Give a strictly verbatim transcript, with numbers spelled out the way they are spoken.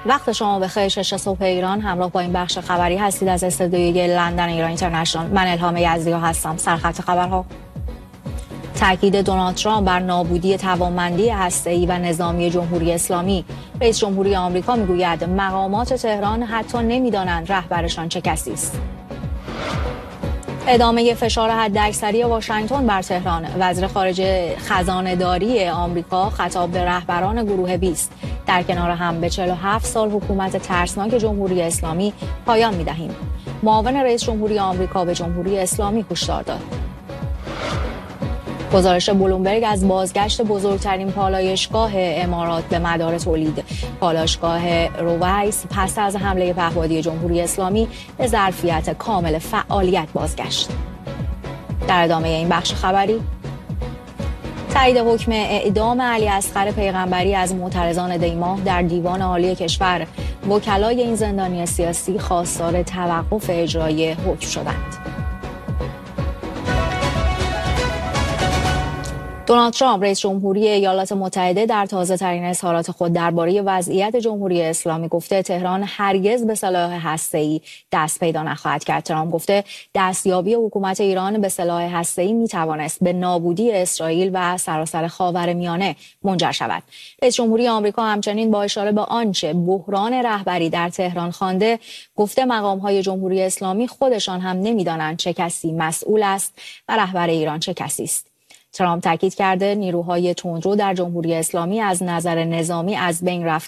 وقت شما بخیر. شش صبح ایران، همراه با این بخش خبری هستید از استودیوی لندن ایران اینترنشنال. من الهام یزدی‌ها هستم. سرخط خبرها: تاکید دونالد ترامپ بر نابودی توانمندی هسته‌ای و نظامی جمهوری اسلامی. رئیس جمهوری آمریکا میگوید مقامات تهران حتی نمیدانند رهبرشان چه کسی است. ادامه فشار حداکثری واشنگتن بر تهران. وزیر خارجه خزانه‌داری آمریکا خطاب به رهبران گروه بیست: در کنار هم به چهل و هفت سال حکومت ترسناک جمهوری اسلامی پایان می‌دهیم. معاون رئیس جمهوری آمریکا به جمهوری اسلامی هشدار داد. گزارش بلومبرگ از بازگشت بزرگترین پالایشگاه امارات به مدار تولید. پالایشگاه رویس پس از حمله پهپادی جمهوری اسلامی به ظرفیت کامل فعالیت بازگشت. در ادامه این بخش خبری: تایید حکم اعدام علی اصغر پیغمبری از معترضان دیماه در دیوان عالی کشور. وکلای این زندانی سیاسی خواستار توقف اجرای حکم شدند. دونالد ترامپ رئیس جمهوری ایالات متحده در تازه‌ترین اظهارات خود درباره وضعیت جمهوری اسلامی گفته تهران هرگز به سلاح هسته‌ای دست پیدا نخواهد کرد. ترامپ گفته دستیابی حکومت ایران به سلاح هسته‌ای میتوانست به نابودی اسرائیل و سراسر خاورمیانه منجر شود. رئیس جمهوری آمریکا همچنین با اشاره به آنچه بحران رهبری در تهران خوانده گفته مقام‌های جمهوری اسلامی خودشان هم نمیدانند چه کسی مسئول است و رهبر ایران چه کسی است. ترامپ تاکید کرده نیروهای تندرو در جمهوری اسلامی از نظر نظامی از بین رفته